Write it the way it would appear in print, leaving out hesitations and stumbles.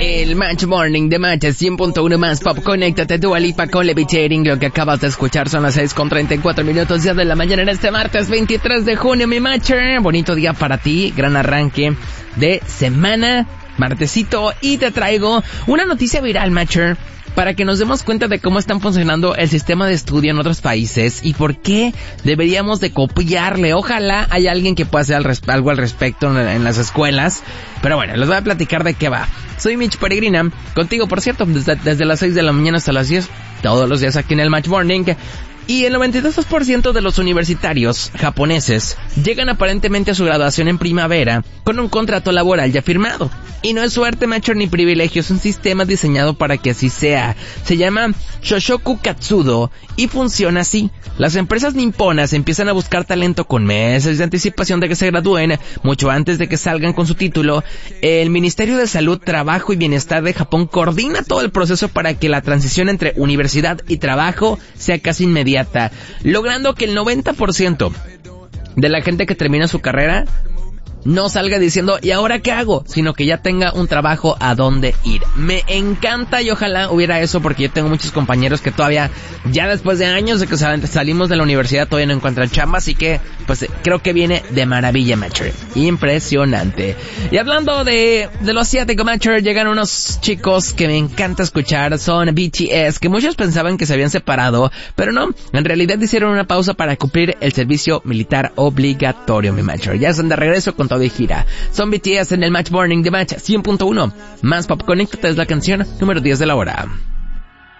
El Match Morning de Match 100.1 más Pop. Conéctate, Dua Lipa con Levitating. Lo que acabas de escuchar son las 6:34 ya de la mañana en este martes 23 de junio, mi Matcher. Bonito día para ti, gran arranque de semana, martesito, y te traigo una noticia viral, Matcher, para que nos demos cuenta de cómo están funcionando el sistema de estudio en otros países y por qué deberíamos de copiarle. Ojalá haya alguien que pueda hacer algo al respecto en las escuelas. Pero bueno, les voy a platicar de qué va. Soy Mitch Peregrina, contigo, por cierto, desde las 6 de la mañana hasta las 10, todos los días aquí en el Match Morning. Y el 92% de los universitarios japoneses llegan aparentemente a su graduación en primavera con un contrato laboral ya firmado. Y no es suerte, macho, ni privilegio, es un sistema diseñado para que así sea. Se llama Shoshoku Katsudo y funciona así. Las empresas niponas empiezan a buscar talento con meses de anticipación de que se gradúen, mucho antes de que salgan con su título. El Ministerio de Salud, Trabajo y Bienestar de Japón coordina todo el proceso para que la transición entre universidad y trabajo sea casi inmediata, logrando que el 90% de la gente que termina su carrera no salga diciendo, ¿y ahora qué hago?, sino que ya tenga un trabajo a dónde ir. Me encanta y ojalá hubiera eso, porque yo tengo muchos compañeros que todavía, ya después de años de que salimos de la universidad, todavía no encuentran chamba, así que, pues, creo que viene de maravilla, Matcher. Impresionante. Y hablando de lo asiático, Matcher, llegan unos chicos que me encanta escuchar, son BTS, que muchos pensaban que se habían separado, pero no, en realidad hicieron una pausa para cumplir el servicio militar obligatorio, mi Matcher. Ya están de regreso con de gira. Son BTS en el Match Morning de Match 100.1 más Pop. Conéctate, es la canción número 10 de la hora.